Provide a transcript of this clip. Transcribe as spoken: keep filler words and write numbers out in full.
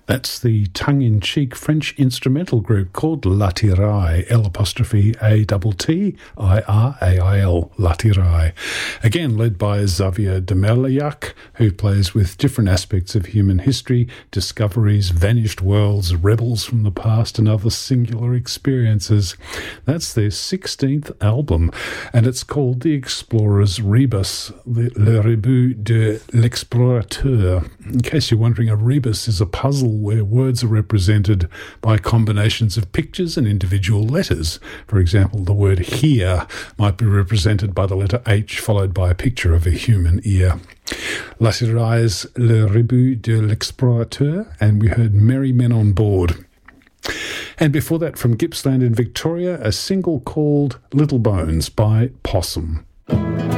That's the tongue-in-cheek French instrumental group called La Tiraille, L apostrophe A T T I R A I L, La Tiraille. Again, led by Xavier de Merliac, who plays with different aspects of human history, discoveries, vanished worlds, rebels from the past, and other singular experiences. That's their sixteenth album, and it's called The Explorer's Rebus, Le, Le Rebus de l'Explorateur. In case you're wondering, a rebus is a puzzle where words are represented by combinations of pictures and individual letters. For example, the word here might be represented by the letter H followed by a picture of a human ear. La Tiraille's Le Rebus de l'Explorateur, and we heard Merry Men on Board. And before that, from Gippsland in Victoria, a single called Little Bones by Possum.